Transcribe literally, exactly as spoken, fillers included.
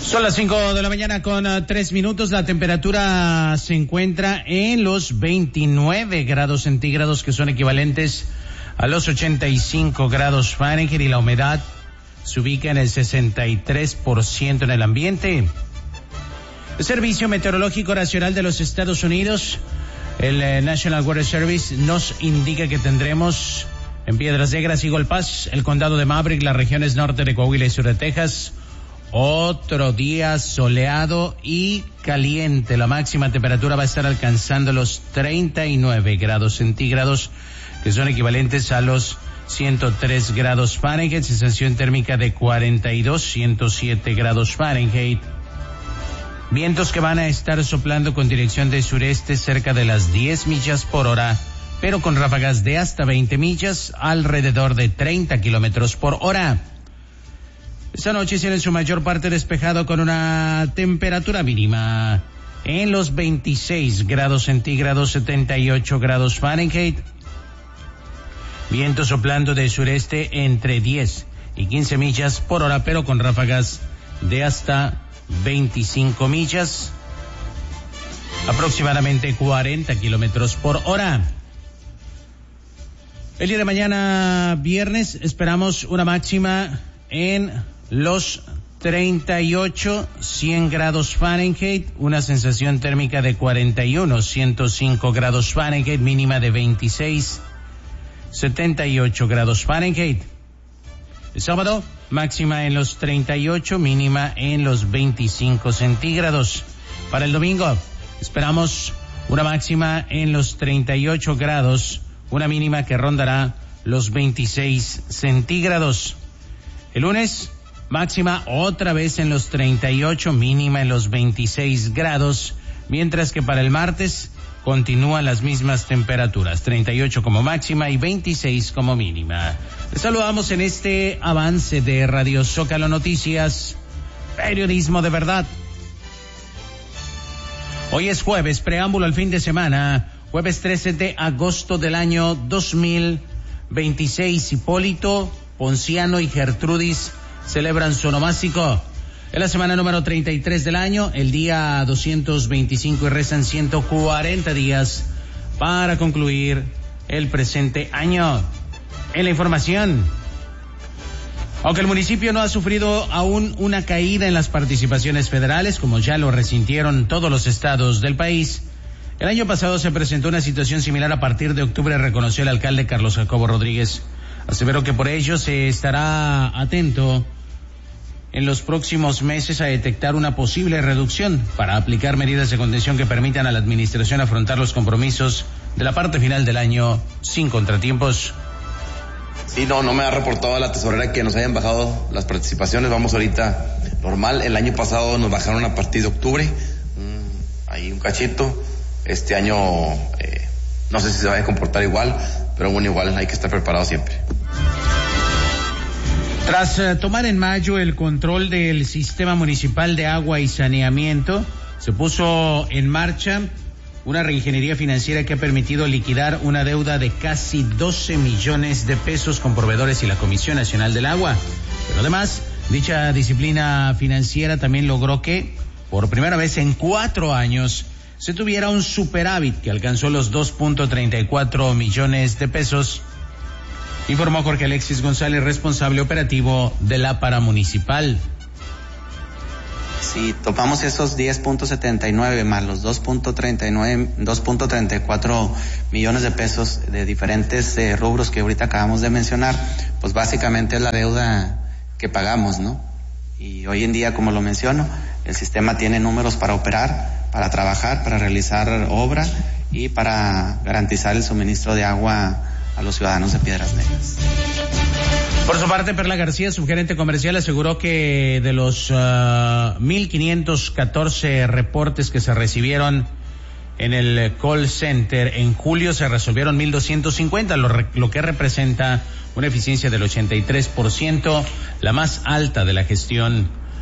Son las cinco de la mañana con uh, tres minutos. La temperatura se encuentra en los veintinueve grados centígrados, que son equivalentes a los ochenta y cinco grados Fahrenheit, y la humedad se ubica en el sesenta y tres por ciento en el ambiente. El Servicio Meteorológico Nacional de los Estados Unidos, el eh, National Weather Service, nos indica que tendremos en Piedras Negras y Eagle Pass, el condado de Maverick, las regiones norte de Coahuila y sur de Texas, otro día soleado y caliente. La máxima temperatura va a estar alcanzando los treinta y nueve grados centígrados, que son equivalentes a los ciento tres grados Fahrenheit, sensación térmica de cuarenta y dos, ciento siete grados Fahrenheit. Vientos que van a estar soplando con dirección de sureste cerca de las diez millas por hora, pero con ráfagas de hasta veinte millas, alrededor de treinta kilómetros por hora. Esta noche será en su mayor parte despejado, con una temperatura mínima en los veintiséis grados centígrados, setenta y ocho grados Fahrenheit. Viento soplando de sureste entre diez y quince millas por hora, pero con ráfagas de hasta veinticinco millas, aproximadamente cuarenta kilómetros por hora. El día de mañana, viernes, esperamos una máxima en los treinta y ocho, cien grados Fahrenheit, una sensación térmica de cuarenta y uno, ciento cinco grados Fahrenheit, mínima de veintiséis, setenta y ocho grados Fahrenheit. El sábado, máxima en los treinta y ocho, mínima en los veinticinco centígrados. Para el domingo, esperamos una máxima en los treinta y ocho grados, una mínima que rondará los veintiséis centígrados. El lunes, máxima otra vez en los treinta y ocho, mínima en los veintiséis grados, mientras que para el martes continúan las mismas temperaturas, treinta y ocho como máxima y veintiséis como mínima. Les saludamos en este avance de Radio Zócalo Noticias, periodismo de verdad. Hoy es jueves, preámbulo al fin de semana, jueves trece de agosto del año dos mil veintiséis. Hipólito, Ponciano y Gertrudis celebran su onomástico. Es la semana número treinta y tres del año, el día doscientos veinticinco, y restan ciento cuarenta días para concluir el presente año. En la información, aunque el municipio no ha sufrido aún una caída en las participaciones federales, como ya lo resintieron todos los estados del país, el año pasado se presentó una situación similar. A partir de octubre, reconoció el alcalde Carlos Jacobo Rodríguez. Aseveró que por ello se estará atento en los próximos meses a detectar una posible reducción para aplicar medidas de contención que permitan a la administración afrontar los compromisos de la parte final del año sin contratiempos. Sí, no, no me ha reportado la tesorera que nos hayan bajado las participaciones. Vamos ahorita normal. El año pasado nos bajaron a partir de octubre, mm, ahí un cachito. Este año eh, no sé si se va a comportar igual, pero bueno, igual hay que estar preparado siempre. Tras uh, tomar en mayo el control del sistema municipal de agua y saneamiento, se puso en marcha una reingeniería financiera que ha permitido liquidar una deuda de casi doce millones de pesos con proveedores y la Comisión Nacional del Agua. Pero además, dicha disciplina financiera también logró que, por primera vez en cuatro años, se tuviera un superávit que alcanzó los dos punto treinta y cuatro millones de pesos. Informó Jorge Alexis González, responsable operativo de la paramunicipal. Si tomamos esos diez punto setenta y nueve más los dos punto treinta y nueve, dos punto treinta y cuatro millones de pesos de diferentes eh, rubros que ahorita acabamos de mencionar, pues básicamente es la deuda que pagamos, ¿no? Y hoy en día, como lo menciono, el sistema tiene números para operar, para trabajar, para realizar obra y para garantizar el suministro de agua a los ciudadanos de Piedras Negras. Por su parte, Perla García, subgerente comercial, aseguró que de los uh, mil quinientos catorce reportes que se recibieron en el call center en julio, se resolvieron mil doscientos cincuenta, lo, re, lo que representa una eficiencia del ochenta y tres por ciento, la más alta de la gestión